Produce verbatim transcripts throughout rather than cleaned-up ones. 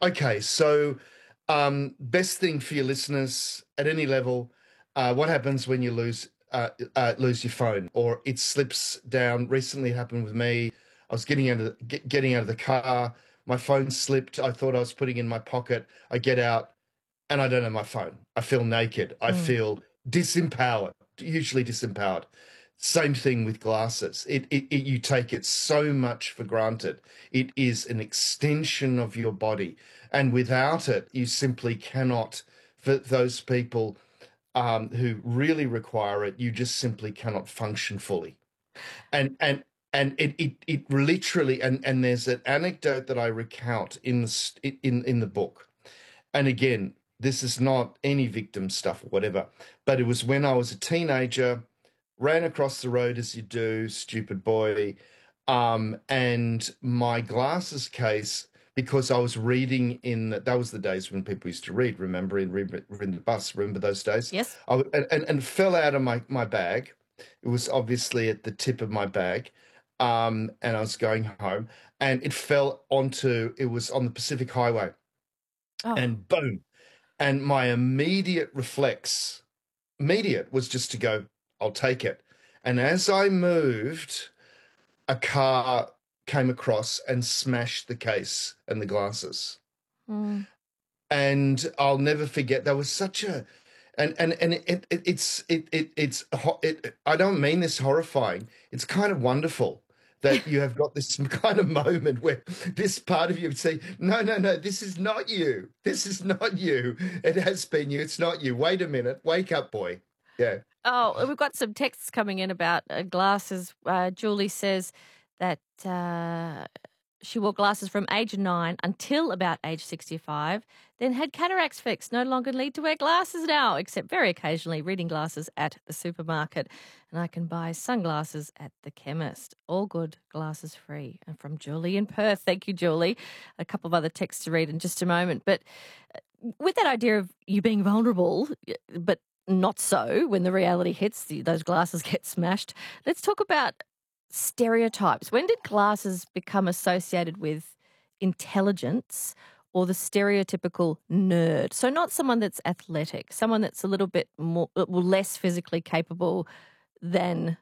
Okay, so um, best thing for your listeners at any level, uh, what happens when you lose uh, uh, lose your phone or it slips down? Recently it happened with me. I was getting out of the, get, getting out of the car. My phone slipped. I thought I was putting it in my pocket. I get out and I don't have my phone. I feel naked. I Mm. feel disempowered, usually disempowered. Same thing with glasses. It, it, it you take it so much for granted. It is an extension of your body, and without it, you simply cannot. For those people um, who really require it, you just simply cannot function fully. And and and it it, it literally and and there's an anecdote that I recount in the st- in in the book, and again, this is not any victim stuff or whatever, but it was when I was a teenager, ran across the road as you do, stupid boy, um, and my glasses case, because I was reading in the, that was the days when people used to read, remember, in, in the bus, remember those days? Yes. I, and, and, and fell out of my, my bag. It was obviously at the tip of my bag. Um, and I was going home and it fell onto, it was on the Pacific Highway Oh. and boom. And my immediate reflex, immediate, was just to go, I'll take it. And as I moved, a car came across and smashed the case and the glasses. Mm. And I'll never forget. There was such a, and and and it, it it's it it it's it. I don't mean this horrifying. It's kind of wonderful that you have got this kind of moment where this part of you would say, no, no, no, this is not you. This is not you. It has been you. It's not you. Wait a minute. Wake up, boy. Yeah. Oh, we've got some texts coming in about uh, glasses. Uh, Julie says that uh, she wore glasses from age nine until about age sixty-five, then had cataracts fixed. No longer need to wear glasses now, except very occasionally reading glasses at the supermarket. And I can buy sunglasses at the chemist. All good, glasses free. And from Julie in Perth. Thank you, Julie. A couple of other texts to read in just a moment. But uh, with that idea of you being vulnerable, but not so when the reality hits, the, those glasses get smashed. Let's talk about stereotypes. When did glasses become associated with intelligence or the stereotypical nerd? So not someone that's athletic, someone that's a little bit more, well, less physically capable than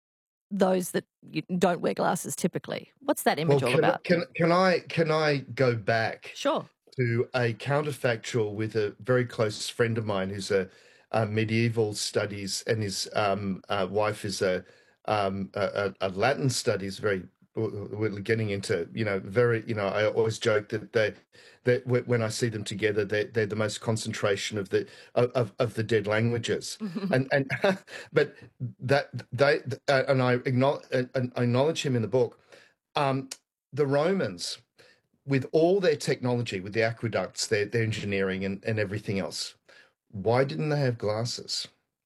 those that don't wear glasses typically. What's that image Well, all can about? can can I can I go back Sure. to a counterfactual with a very close friend of mine who's a, a medieval studies, and his um, uh, wife is a, um, a, a Latin studies. Very, we're getting into, you know, very, you know, I always joke that they, that when I see them together, they they're the most concentration of the of of the dead languages, and and but that they uh, and I acknowledge, and I acknowledge him in the book. Um, the Romans, with all their technology, with the aqueducts, their, their engineering and, and everything else, why didn't they have glasses?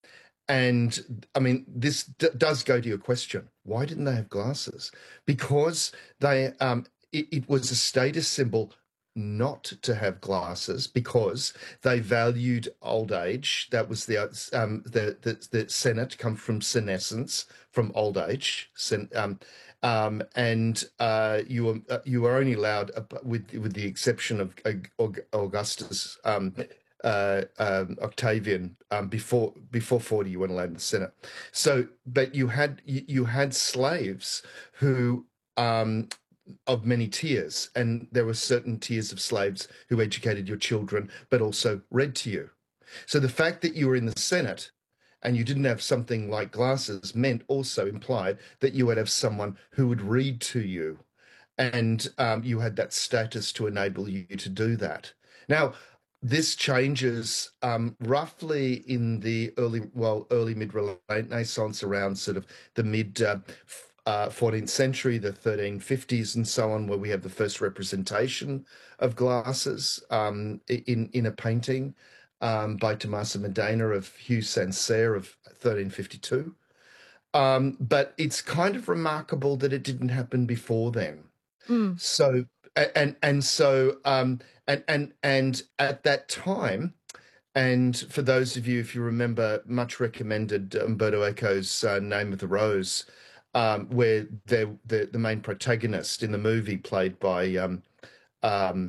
And I mean, this d- does go to your question. Why didn't they have glasses? Because they, um, it, it was a status symbol not to have glasses because they valued old age. That was the um, the, the the Senate come from senescence, from old age. Sen, um, um, and uh, you were uh, you were only allowed, uh, with with the exception of Aug- Augustus. Um, uh, um, Octavian, um, before before forty, you weren't allowed in the Senate. So, but you had you, you had slaves who, um, of many tiers, and there were certain tiers of slaves who educated your children, but also read to you. So the fact that you were in the Senate and you didn't have something like glasses meant also implied that you would have someone who would read to you, and um, you had that status to enable you to do that. Now, this changes um, roughly in the early, well, early mid Renaissance, around sort of the mid uh, uh, fourteenth century, the thirteen fifties, and so on, where we have the first representation of glasses um, in in a painting um, by Tommaso Modena of Hugh Sancerre of thirteen fifty-two. Um, but it's kind of remarkable that it didn't happen before then. Mm. So and and so um and and and at that time, and for those of you, if you remember, much recommended Umberto Eco's uh, Name of the Rose, um, where the the the main protagonist in the movie, played by um um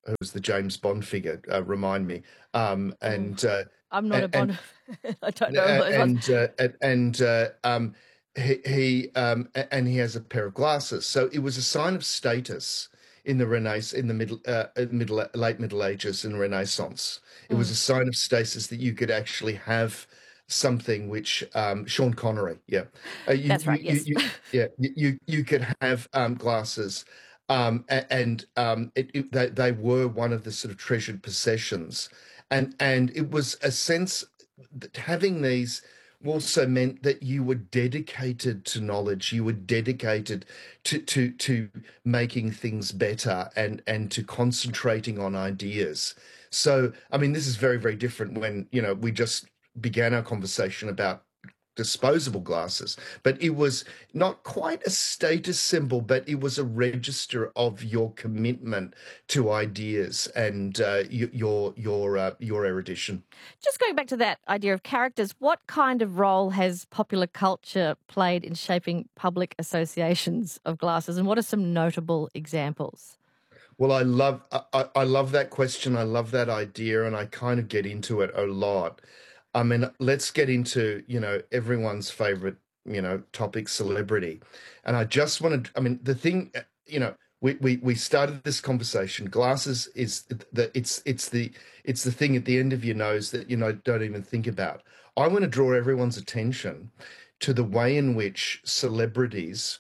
who was the James Bond figure? Uh, remind me. Um, Oh, and uh, I'm not a and and Bond. I don't know who uh, those ones. and uh, and, and uh, um, he, he um, a- and he has a pair of glasses. So it was a sign of status in the Renaissance, in the middle, uh, uh, middle, late Middle Ages and Renaissance. It was Mm, a sign of status that you could actually have something which um, Sean Connery, yeah, uh, you, that's you right. you Yes. you yeah you you you could have um, glasses. Um, a- and um, it, it, they, they were one of the sort of treasured possessions, and and it was a sense that having these also meant that you were dedicated to knowledge, you were dedicated to to to making things better and and to concentrating on ideas. So I mean this is very, very different when, you know, we just began our conversation about disposable glasses, but it was not quite a status symbol, but it was a register of your commitment to ideas and uh, y- your your uh, your erudition. Just going back to that idea of characters, what kind of role has popular culture played in shaping public associations of glasses, and what are some notable examples? Well, I love I, I I love that question. I love that idea, and I kind of get into it a lot. I mean, let's get into, you know, everyone's favorite, you know, topic, celebrity. And I just want to, I mean, the thing, uh, you know, we, we we started this conversation. Glasses is the it's it's the it's the thing at the end of your nose that, you know, don't even think about. I want to draw everyone's attention to the way in which celebrities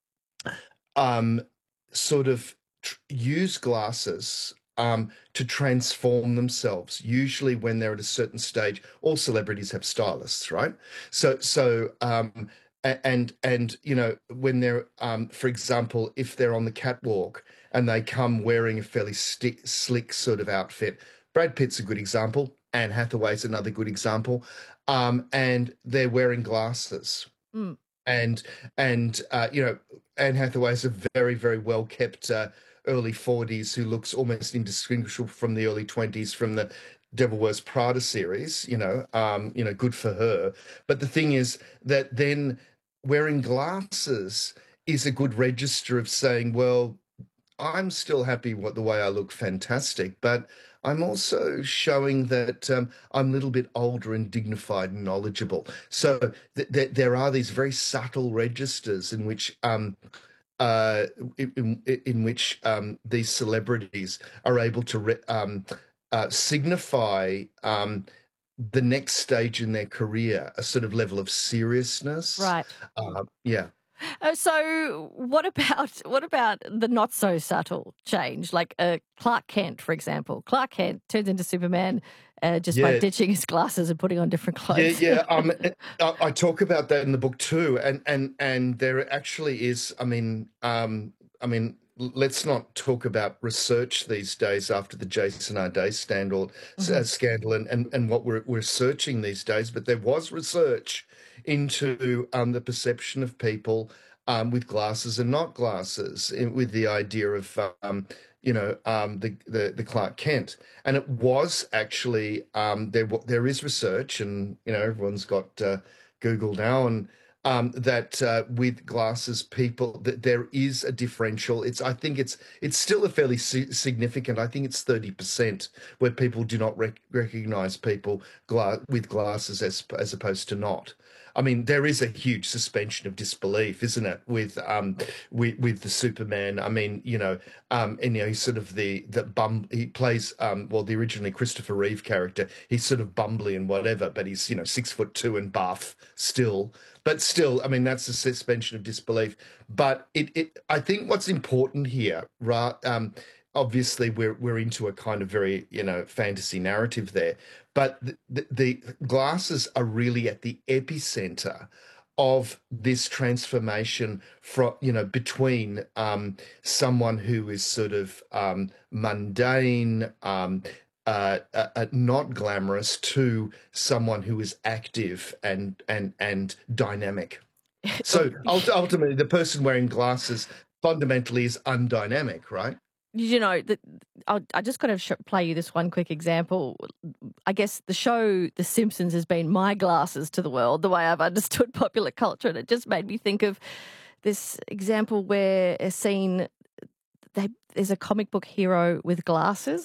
um, sort of tr- use glasses um, to transform themselves. Usually, when they're at a certain stage, all celebrities have stylists, right? So, so um, a- and and you know when they're, um, for example, if they're on the catwalk and they come wearing a fairly stick, slick sort of outfit. Brad Pitt's a good example. Anne Hathaway's another good example, um, and they're wearing glasses Mm, and and uh, you know Anne Hathaway is a very, very well kept uh, early forties who looks almost indistinguishable from the early twenties from the Devil Wears Prada series. You know, um, you know, good for her. But the thing is that then wearing glasses is a good register of saying, well, I'm still happy with the way I look, fantastic, but I'm also showing that um, I'm a little bit older and dignified and knowledgeable. So th- th- there are these very subtle registers in which um, uh, in, in, in which um, these celebrities are able to re- um, uh, signify um, the next stage in their career, a sort of level of seriousness. right. Uh, yeah. Uh, so, what about what about the not so subtle change, like uh, Clark Kent, for example? Clark Kent turns into Superman uh, just by Yeah, ditching his glasses and putting on different Yeah, clothes. yeah. Um, I, I talk about that in the book too, and and and there actually is. I mean, um, I mean, l- let's not talk about research these days after the Jason Arday scandal, Mhm. uh, scandal, and, and and what we're we're searching these days. But there was research into um, the perception of people um, with glasses and not glasses, in, with the idea of um, you know um, the, the the Clark Kent. And it was actually um, there. There is research, and you know everyone's got uh, Google now, and um, that uh, with glasses, people that there is a differential. It's I think it's it's still a fairly si- significant. I think it's thirty percent where people do not rec- recognize people gla- with glasses as as opposed to not. I mean, there is a huge suspension of disbelief, isn't it, with um with with the Superman? I mean, you know, um, and you know, he's sort of the the bum. He plays um, well, the originally Christopher Reeve character. He's sort of bumbly and whatever, but he's, you know, six foot two and buff still. But still, I mean, that's a suspension of disbelief. But it, it I think what's important here, right? Um, obviously, we're we're into a kind of very, you know, fantasy narrative there, but the, the, the glasses are really at the epicenter of this transformation from, you know, between um, someone who is sort of um, mundane, um, uh, uh, uh, not glamorous, to someone who is active and and and dynamic. Well, So ult- ultimately, the person wearing glasses fundamentally is undynamic, right? you know, the, I'll, I just got to sh- play you this one quick example. I guess the show The Simpsons has been my glasses to the world, the way I've understood popular culture, and it just made me think of this example where a scene they, there's a comic book hero with glasses.